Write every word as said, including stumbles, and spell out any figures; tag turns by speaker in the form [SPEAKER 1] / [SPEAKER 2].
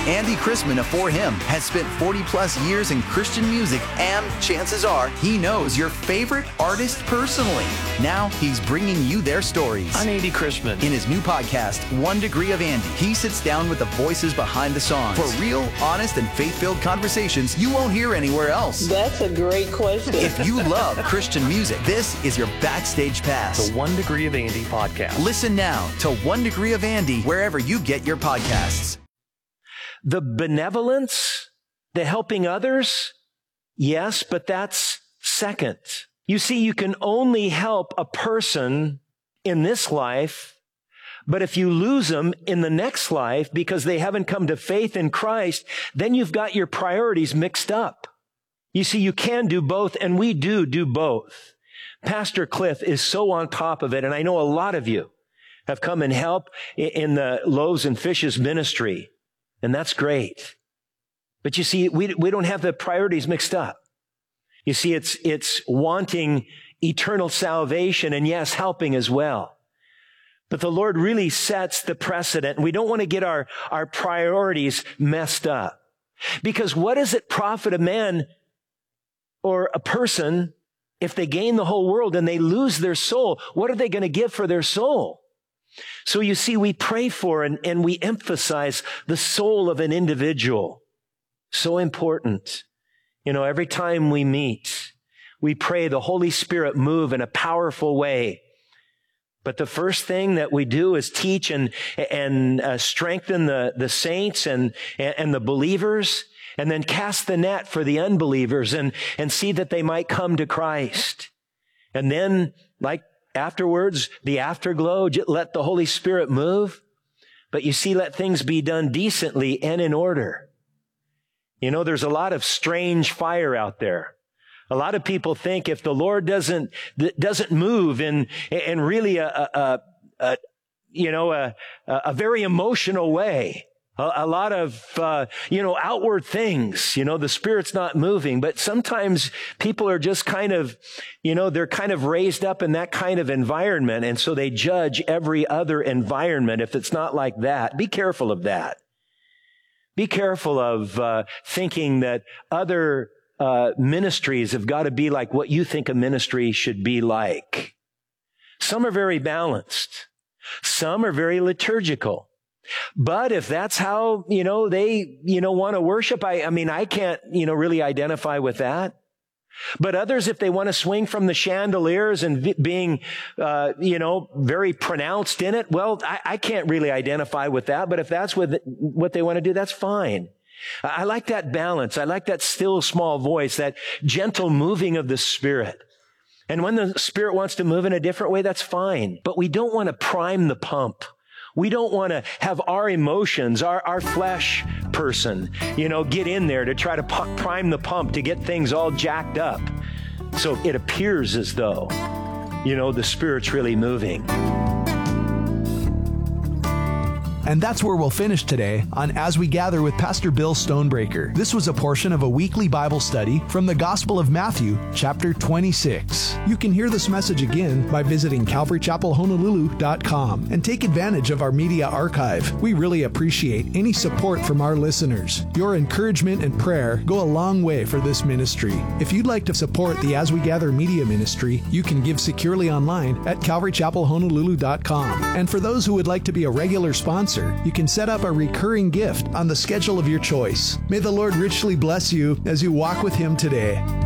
[SPEAKER 1] Andy Chrisman of For Him has spent forty plus years in Christian music, and chances are he knows your favorite artist personally. Now he's bringing you their stories.
[SPEAKER 2] I'm Andy Chrisman.
[SPEAKER 1] In his new podcast, One Degree of Andy, he sits down with the voices behind the songs for real, honest, and faith-filled conversations you won't hear anywhere else.
[SPEAKER 3] That's a great question.
[SPEAKER 1] If you love Christian music, this is your backstage pass.
[SPEAKER 2] The One Degree of Andy podcast.
[SPEAKER 1] Listen now to One Degree of Andy wherever you get your podcasts.
[SPEAKER 2] The benevolence, the helping others, yes, but that's second. You see, you can only help a person in this life, but if you lose them in the next life because they haven't come to faith in Christ, then you've got your priorities mixed up. You see, you can do both, and we do do both. Pastor Cliff is so on top of it, and I know a lot of you have come and helped in the Loaves and Fishes ministry. And that's great. But you see, we, we don't have the priorities mixed up. You see, it's, it's wanting eternal salvation and yes, helping as well. But the Lord really sets the precedent. We don't want to get our, our priorities messed up. Because what does it profit a man or a person if they gain the whole world and they lose their soul? What are they going to give for their soul? So you see, we pray for and, and we emphasize the soul of an individual. So important. You know, every time we meet, we pray the Holy Spirit move in a powerful way. But the first thing that we do is teach and, and uh, strengthen the, the saints and, and the believers, and then cast the net for the unbelievers and, and see that they might come to Christ. And then, like afterwards, the afterglow, let the Holy Spirit move. But you see, let things be done decently and in order. You know, there's a lot of strange fire out there. A lot of people think if the Lord doesn't, doesn't move in, in really a, a, a, you know, a, a very emotional way, a, a lot of, uh, you know, outward things, you know, the Spirit's not moving. But sometimes people are just kind of, you know, they're kind of raised up in that kind of environment. And so they judge every other environment. If it's not like that, be careful of that. Be careful of uh, thinking that other uh, ministries have got to be like what you think a ministry should be like. Some are very balanced. Some are very liturgical. But if that's how, you know, they, you know, want to worship, I, I mean, I can't, you know, really identify with that. But others, if they want to swing from the chandeliers and v- being, uh, you know, very pronounced in it, well, I, I can't really identify with that. But if that's what, what they want to do, that's fine. I, I like that balance. I like that still small voice, that gentle moving of the Spirit. And when the Spirit wants to move in a different way, that's fine. But we don't want to prime the pump. We don't want to have our emotions, our, our flesh person, you know, get in there to try to pu- prime the pump to get things all jacked up. So it appears as though, you know, the Spirit's really moving.
[SPEAKER 4] And that's where we'll finish today on As We Gather with Pastor Bill Stonebreaker. This was a portion of a weekly Bible study from the Gospel of Matthew, chapter twenty-six. You can hear this message again by visiting calvary chapel honolulu dot com and take advantage of our media archive. We really appreciate any support from our listeners. Your encouragement and prayer go a long way for this ministry. If you'd like to support the As We Gather media ministry, you can give securely online at calvary chapel honolulu dot com. And for those who would like to be a regular sponsor, you can set up a recurring gift on the schedule of your choice. May the Lord richly bless you as you walk with Him today.